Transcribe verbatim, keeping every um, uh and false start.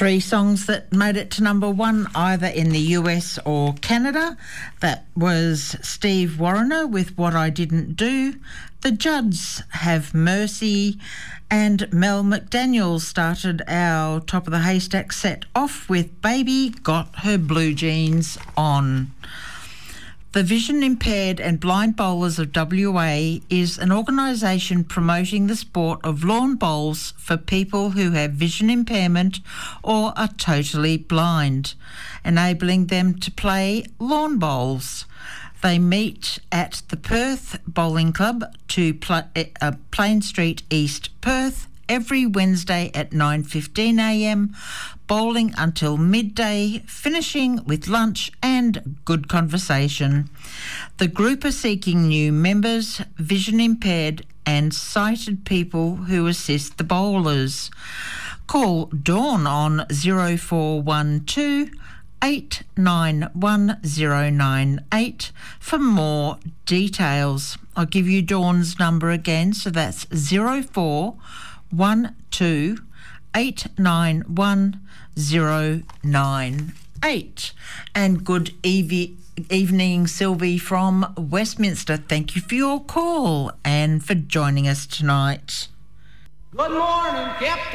Three songs that made it to number one either in the U S or Canada. That was Steve Wariner with What I Didn't Do, The Judds Have Mercy, and Mel McDaniel started our Top of the Haystack set off with Baby Got Her Blue Jeans On. The Vision Impaired and Blind Bowlers of W A is an organisation promoting the sport of lawn bowls for people who have vision impairment or are totally blind, enabling them to play lawn bowls. They meet at the Perth Bowling Club, to Pl- uh, Plain Street East, Perth, every Wednesday at nine fifteen a m, bowling until midday, finishing with lunch and good conversation. The group are seeking new members, vision impaired and sighted people who assist the bowlers. Call Dawn on zero four one two eight nine one zero nine eight for more details. I'll give you Dawn's number again, so that's zero four one two eight nine one zero nine eight. And good ev- evening, Sylvie from Westminster. Thank you for your call and for joining us tonight. Good morning, Captain.